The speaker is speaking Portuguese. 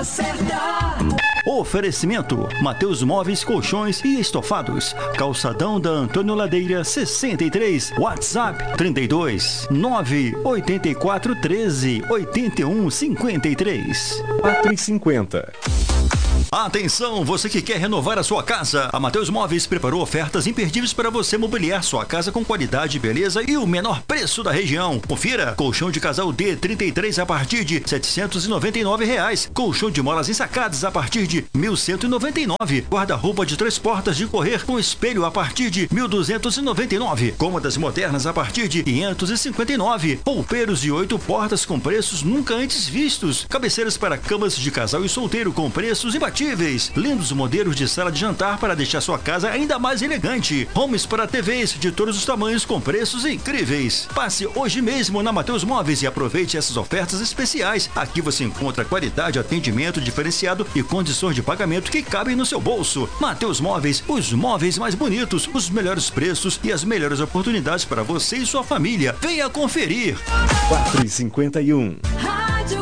certa. Oferecimento: Mateus Móveis, Colchões e Estofados. Calçadão da Antônio Ladeira 63. WhatsApp 32 984 13 81 53. 4,50. Atenção, você que quer renovar a sua casa. A Mateus Móveis preparou ofertas imperdíveis para você mobiliar sua casa com qualidade, beleza e o menor preço da região. Confira: colchão de casal D33 a partir de R$ 799. Colchão de molas ensacadas a partir de R$ 1.199. Guarda-roupa de 3 portas de correr com espelho a partir de R$ 1.299. Cômodas modernas a partir de R$ 559. Roupeiros de 8 portas com preços nunca antes vistos. Cabeceiras para camas de casal e solteiro com preços imbatíveis. Lindos modelos de sala de jantar para deixar sua casa ainda mais elegante. Homes para TVs de todos os tamanhos com preços incríveis. Passe hoje mesmo na Mateus Móveis e aproveite essas ofertas especiais. Aqui você encontra qualidade, atendimento diferenciado e condições de pagamento que cabem no seu bolso. Mateus Móveis, os móveis mais bonitos, os melhores preços e as melhores oportunidades para você e sua família. Venha conferir. 4,51.